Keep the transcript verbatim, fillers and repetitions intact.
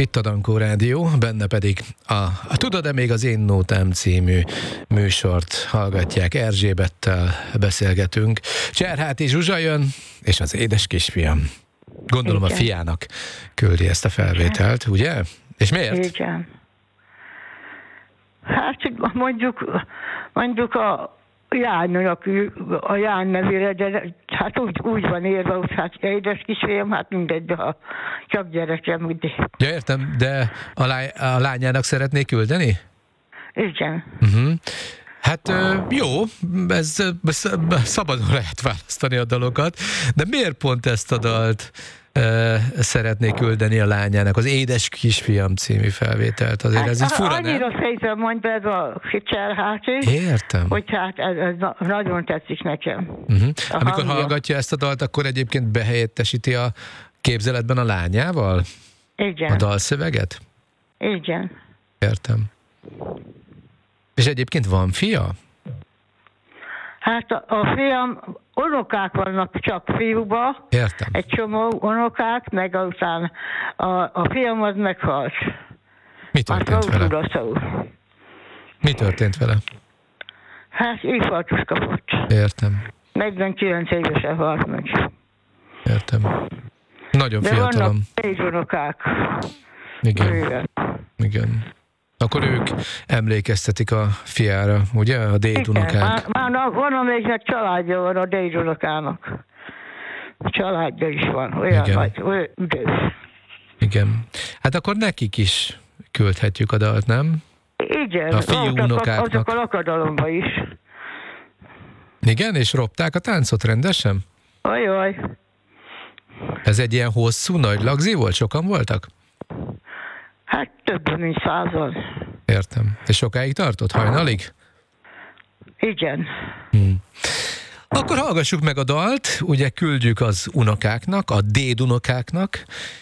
Itt a Dankó Rádió, benne pedig a, a Tudod-e még az Én Nótám című műsort hallgatják. Erzsébettel beszélgetünk. Cserháti Zsuzsa jön, és az édes kisfiam. Gondolom igen. A fiának küldi ezt a felvételt, ugye? És miért? Igen. Hát mondjuk, mondjuk a Jánnak, a Ján nevére, de hát úgy, úgy van írva, hogy hát édes kisfiam, hát mindegy, de ha csak gyerekem, ugye. Ja, értem, de a, lány, a lányának szeretnék küldeni? Igen. Uh-huh. Hát jó, ez, ez szabadon lehet választani a dalokat, de miért pont ezt a dalt e, szeretnék küldeni a lányának, az Édes kisfiam című felvételt? Azért ez így fura, annyira nem? szépen mondta ez a Cserháti, Értem. hogy hát ez, ez nagyon tetszik nekem. Uh-huh. Amikor hangja. hallgatja ezt a dalt, akkor egyébként behelyettesíti a képzeletben a lányával? Igen. A dalszöveget? Igen. Értem. És egyébként van fia? Hát a, a fiam, unokák vannak csak fiúba. Értem. Egy csomó unokák, meg aztán a, a fiam az meghalt. Mi történt vele? Tudatlanul. Mi történt vele? Hát infarktus kapott. Értem. negyvenkilenc évesen halt meg. Értem. Nagyon de fiatalom. vannak négy unokák. Igen. Bőven. Igen. Akkor ők emlékeztetik a fiára, ugye? A dédunokák. Igen, már, már van, amelyiknek családja van a dédunokának. Családja is van, olyan igen. nagy, olyan üdös. Igen. Hát akkor nekik is küldhetjük a dalt, nem? Igen, a fiú unokáknak. azok a lakadalomba is. Igen, és ropták a táncot rendesen? Ajaj. Ez egy ilyen hosszú, nagy lagzi volt? Sokan voltak? Hát több, mint százal. Értem. És sokáig tartott? Hajnalig? Igen. Hmm. Akkor hallgassuk meg a dalt, ugye küldjük az unokáknak, a dédunokáknak,